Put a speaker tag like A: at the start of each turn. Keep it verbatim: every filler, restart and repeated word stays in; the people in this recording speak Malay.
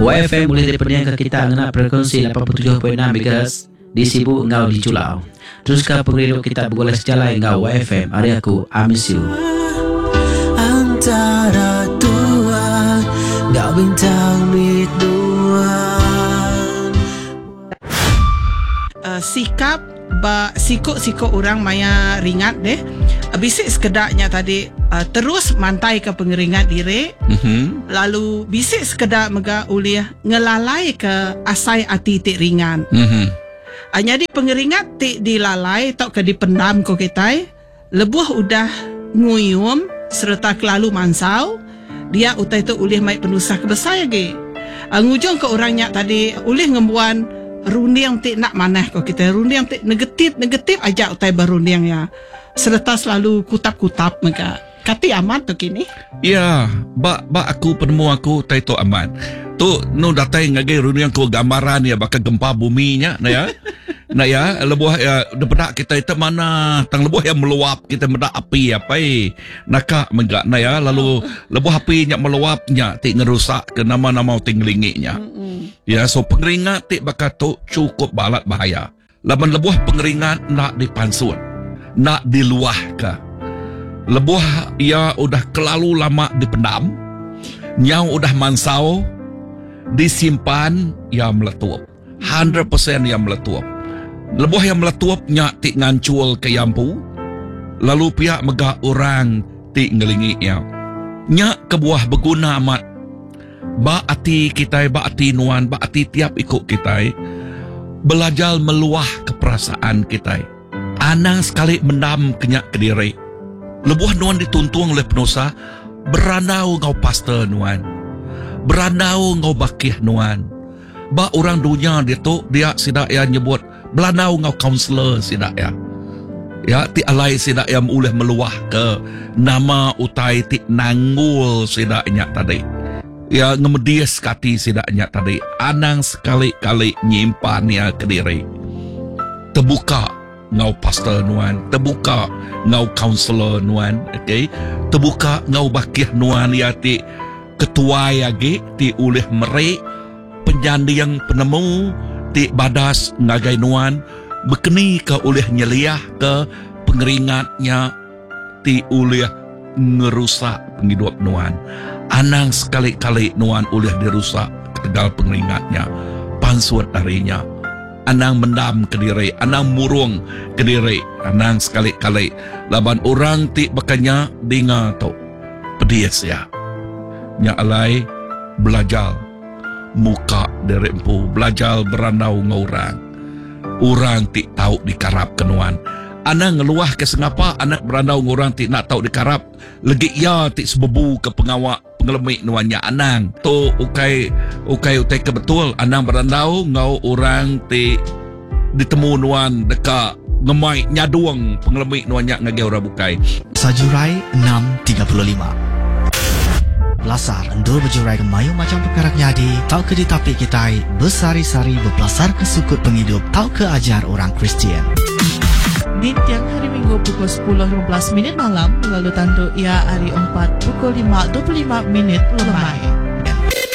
A: Y F M boleh diperniakan kita dengan frekuensi lapan puluh tujuh perpuluhan enam megahertz di Sibu ngau di Culau. Teruskan pengeriduk kita bergolek sejalan ngau Y F M. Hari aku, I miss you.
B: Antara dua, ngau bintang berdua.
C: Uh, sikap ba sikut-sikut orang maya ringat deh. Bisik sekedarnya tadi uh, terus mantai ke pengeringat diri. Mm-hmm. Lalu bisik sekedar mega uliah ngelalai ke asai ati tik ringan. Mm-hmm. Uh, jadi pengeringat tik dilalai tak ke dipendam ko kita. Lebuh udah nguyum serta kelalu mansau. Dia utai tu uliah mai penusah kebesar lagi. Uh, ngujung ke orangnya tadi uliah ngembuan rundiang tik nak manah ko kita. Rundiang tik negatif negatif aja utai berundiang ya. Serta selalu kutap-kutap mereka. Kati amat tu kini.
D: Ya, ba ba aku penemu aku tai tu amat. Tu no datai ngagai rundiang ko gambaran ya bakal gempa buminya na ya. Nah ya, lebuh ya depada kita itu mana tang lebuh yang meluap kita meda api apa eh. Naka menggak na ya lalu lebuh api nya meluapnya tik ngerusak ke nama-nama tinglinginya. Ya, so pengeringat tik bakal tu cukup balat bahaya. Laban lebuh pengeringat nak dipansun. Nak diluah ke. Lebuh ia udah kelalu lama dipendam. Nyau udah mansau disimpan yang meletup. one hundred percent yang meletup. Lebuh yang meletupnya tik ngancul ke yampu. Lalu pihak megah orang tik ngelingi ia. Nyak kebuah berguna amat. Ba ati kita, ba ati nuan, ba ati tiap ikut kita. Belajar meluah ke perasaan kita. Anang sekali mendam kenyak ke diri. Lebuh nuan dituntung oleh penusa. Beranau ngau pastor nuan. Beranau ngau bakih nuan. Ba orang dunia dia tu, dia sidak ya nyebut. Belanau ngau kaunselor sidak ya. Ya, ti alai sidak ya mulai meluah ke. Nama utai ti nanggul sidaknya tadi. Ya, ngemedias kati sidaknya tadi. Anang sekali-kali nyimpan ya ke diri. Terbuka ngau pastor nuan, terbuka ngau kaunselor nuan, okay? Terbuka ngau bakih nuan ya ti ketua ya ge ti ulih merek penjandi yang penemu ti badas ngagai nuan bekeni ke ulih nyeliah ke pengeringatnya ti ulih ngerusak penghidup nuan. Anang sekali-kali nuan ulih dirusak tegal pengeringatnya pansuat darinya. Anang mendam ke diri, anang murung ke diri, anang sekali-kali laban orang ti bekanya dengar tu pedias ya. Nya alai belajar muka dari empu, belajar berandau ngorang. Orang ti tahu dikarap kenuan. Anang ngeluah ke sengapa anak berandau ngorang ti nak tahu dikarap. Legi ya ti sebebu ke pengawak pengelemik nuannya anang. Tu ukai ukai utai kebetul anang berandau ngau orang ti ditemu nuan dekat ngemai nyaduang pengelemik nuannya ngagau orang bukai.
E: Sajurai enam tiga puluh lima. Belasar endur berjurai kemayu macam perkara nyadi. Tau ke ditapi kita bersari-sari berpelasar ke sukut penghidup. Tau ke ajar orang Kristian.
F: Di tiang hari Minggu pukul sepuluh lima belas minit malam, lalu tandu ia hari empat pukul lima dua puluh lima minit lemai.